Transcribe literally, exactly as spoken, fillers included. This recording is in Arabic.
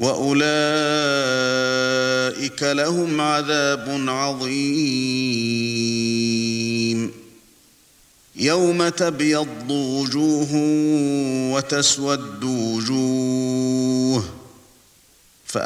وَأُولَئِكَ لَهُمْ عَذَابٌ عَظِيمٌ يَوْمَ تَبْيَضُّ وُجُوهٌ وَتَسْوَدُّ وُجُوهٌ